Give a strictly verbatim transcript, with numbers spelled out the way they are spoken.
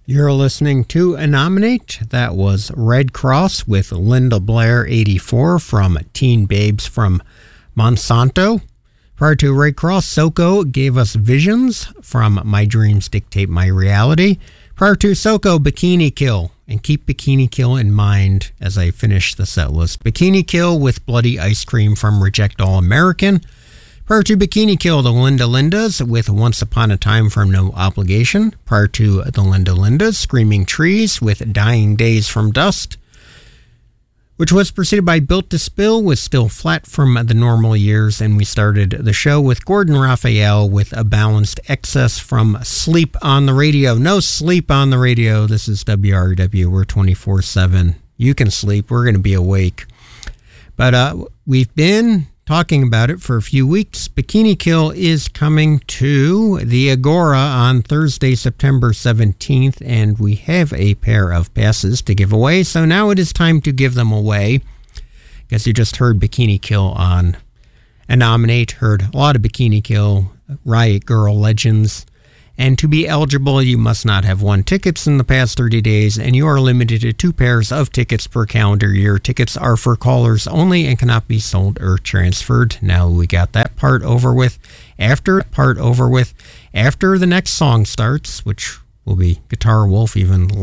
You're listening to Anominate. That was Red Cross with Linda Blair eighty-four from Teen Babes from Monsanto. Prior to Red Cross, Soko gave us Visions from My Dreams Dictate My Reality. Prior to Soko, Bikini Kill. And keep Bikini Kill in mind as I finish the set list. Bikini Kill with Bloody Ice Cream from Reject All American. Prior to Bikini Kill, the Linda Lindas with Once Upon a Time from No Obligation. Prior to the Linda Lindas, Screaming Trees with Dying Days from Dust, which was preceded by Built to Spill with Still Flat from The Normal Years. And we started the show with Gordon Raphael with A Balanced Excess from Sleep on the Radio. No sleep on the radio. This is W R W. We're twenty-four seven. You can sleep. We're going to be awake. But uh, we've been talking about it for a few weeks. Bikini Kill is coming to the Agora on Thursday, September seventeenth, and we have a pair of passes to give away, so now it is time to give them away. Guess you just heard Bikini Kill on Anominate, heard a lot of Bikini Kill, Riot Girl Legends, and to be eligible, you must not have won tickets in the past thirty days, and you are limited to two pairs of tickets per calendar year. Tickets are for callers only and cannot be sold or transferred. Now we got that part over with. After part over with, after the next song starts, which will be Guitar Wolf even